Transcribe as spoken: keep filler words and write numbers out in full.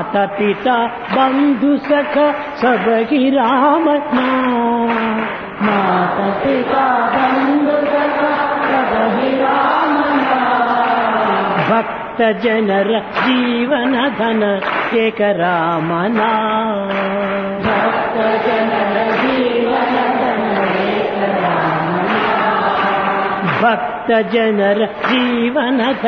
माता पिता बंधु सख सब ही राम नाम। माता पिता बंधु सखा सब ही राम नाम। भक्त जनर जीवन धन एक राम नाम। भक्त जनर जीवन धन एक राम नाम। भक्त जनर जीवन